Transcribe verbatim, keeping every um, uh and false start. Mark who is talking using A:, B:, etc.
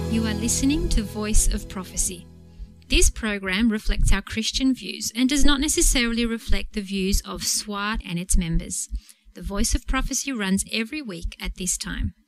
A: You are listening to Voice of Prophecy. This program reflects our Christian views and does not necessarily reflect the views of S W A and its members. The Voice of Prophecy runs every week at this time.